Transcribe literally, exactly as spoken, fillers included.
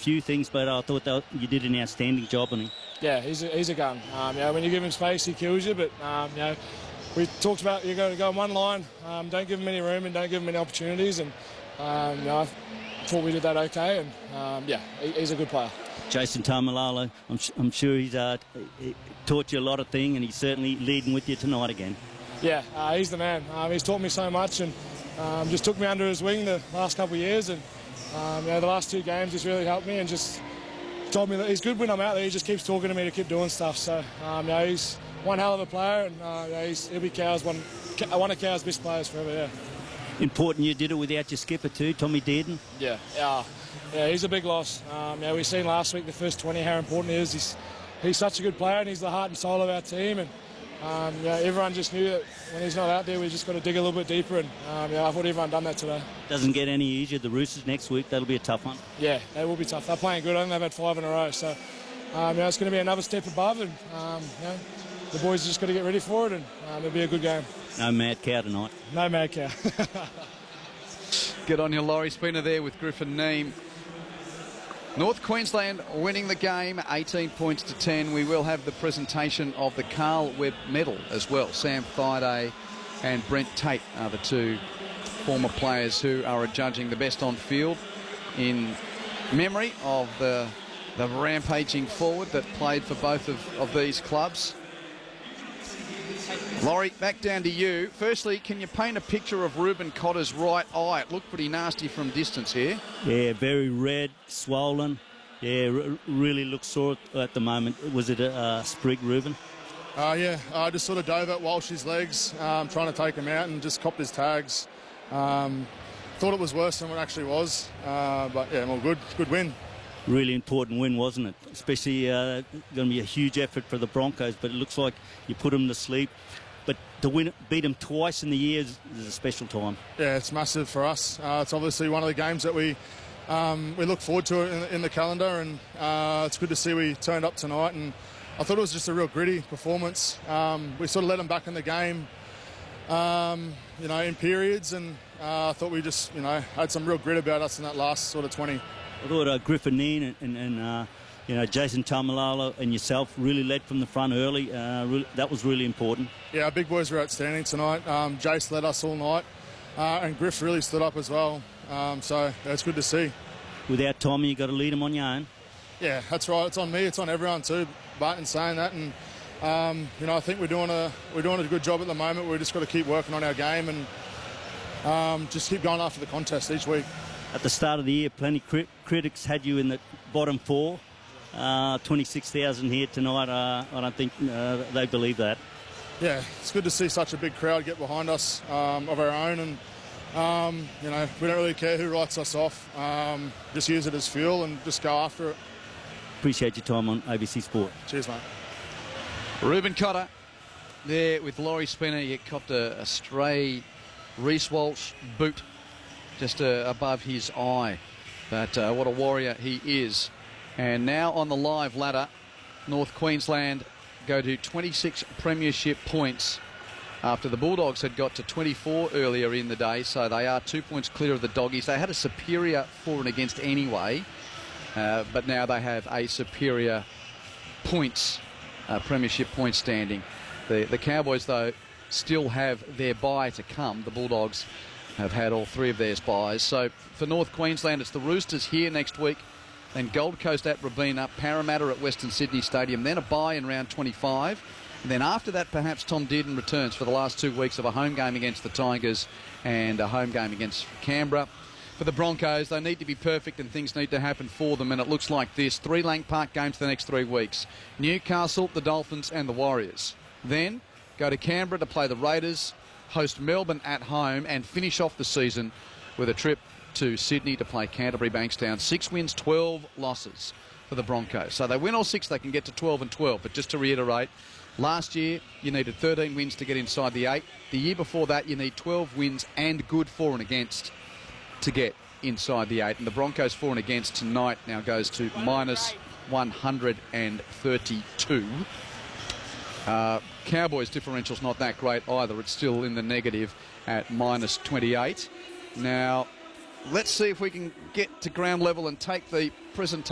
few things, but I thought that you did an outstanding job on him. Yeah, he's a, he's a gun. Um, you know, when you give him space, he kills you. But um, you know, we talked about you're going to go in one line. Um, don't give him any room and don't give him any opportunities. And um, you know, I thought we did that okay. And um, yeah, he, he's a good player. Jason Taumalolo, I'm, I'm sure he's uh, he taught you a lot of things, and he's certainly leading with you tonight again. Yeah, uh, he's the man. Um, he's taught me so much, and um, just took me under his wing the last couple of years. And um, you know, the last two games, he's really helped me and just told me that he's good when I'm out there. He just keeps talking to me to keep doing stuff. So um, you know, he's one hell of a player, and uh, you know, he's, he'll be Cow's one, one of Cow's best players forever. Yeah. Important you did it without your skipper too, Tommy Dearden. Yeah, yeah, yeah. He's a big loss. Um, you know, we've seen last week the first twenty how important he is. He's he's such a good player, and he's the heart and soul of our team. And um, you know, everyone just knew that when he's not out there, we just got to dig a little bit deeper. And um, you know, I thought everyone done that today. Doesn't get any easier. The Roosters next week, that'll be a tough one. Yeah, they will be tough. They're playing good. I think they've had five in a row. So um, you know, it's going to be another step above, and um, you know, the boys just got to get ready for it, and um, it'll be a good game. No mad cow tonight. No mad cow. Good on you, Laurie Spina there with Griffin Neame. North Queensland winning the game, eighteen points to ten. We will have the presentation of the Carl Webb medal as well. Sam Thaiday and Brent Tate are the two former players who are judging the best on field in memory of the, the rampaging forward that played for both of, of these clubs. Laurie, back down to you. Firstly, can you paint a picture of Reuben Cotter's right eye? It looked pretty nasty from distance here. Yeah, very red, swollen. Yeah, r really looks sore at the moment. Was it a uh, sprig, Reuben? Uh, yeah, I just sort of dove at Walsh's legs, um, trying to take him out, and just copped his tags. Um, thought it was worse than what it actually was, uh, but yeah, well, good, good win. Really important win, wasn't it? Especially uh, going to be a huge effort for the Broncos, but it looks like you put them to sleep. But to win, beat them twice in the year is, is a special time. Yeah, it's massive for us. Uh, it's obviously one of the games that we um, we look forward to in, in the calendar, and uh, it's good to see we turned up tonight. And I thought it was just a real gritty performance. Um, we sort of let them back in the game, um, you know, in periods, and uh, I thought we just, you know, had some real grit about us in that last sort of twenty. I thought uh, Griffin Neame and, and, and uh, you know, Jason Taumalolo and yourself really led from the front early. Uh, really, that was really important. Yeah, our big boys were outstanding tonight. Um, Jace led us all night, uh, and Griff really stood up as well. Um, so yeah, it's good to see. Without Tommy, you got to lead them on your own. Yeah, that's right. It's on me. It's on everyone too. Barton's saying that, and um, you know, I think we're doing a we're doing a good job at the moment. We've just got to keep working on our game and um, just keep going after the contest each week. At the start of the year, plenty crit critics had you in the bottom four. Uh, twenty-six thousand here tonight. Uh, I don't think uh, they believe that. Yeah, it's good to see such a big crowd get behind us um, of our own, and um, you know, we don't really care who writes us off. Um, just use it as fuel and just go after it. Appreciate your time on A B C Sport. Cheers, mate. Reuben Cotter there with Laurie Spina. You copped a, a stray Reece Walsh boot just uh, above his eye. But uh, what a warrior he is. And now on the live ladder, North Queensland go to twenty-six premiership points after the Bulldogs had got to twenty-four earlier in the day, so they are two points clear of the Doggies. They had a superior for and against anyway, uh, but now they have a superior points, uh, premiership point standing. The, the Cowboys, though, still have their bye to come. The Bulldogs have had all three of their byes. So for North Queensland, it's the Roosters here next week, then Gold Coast at Robina, Parramatta at Western Sydney Stadium, then a bye in round twenty-five. And then after that, perhaps Tom Dearden returns for the last two weeks of a home game against the Tigers and a home game against Canberra. For the Broncos, they need to be perfect and things need to happen for them, and it looks like this. Three Lang Park games for the next three weeks. Newcastle, the Dolphins and the Warriors. Then go to Canberra to play the Raiders, host Melbourne at home, and finish off the season with a trip to Sydney to play Canterbury Bankstown. Six wins, twelve losses for the Broncos. So they win all six, they can get to twelve and twelve. But just to reiterate, last year you needed thirteen wins to get inside the eight. The year before that you need twelve wins and good for and against to get inside the eight. And the Broncos for and against tonight now goes to minus one hundred thirty-two. Uh, Cowboys differential's not that great either. It's still in the negative at minus twenty-eight. Now, let's see if we can get to ground level and take the presentation.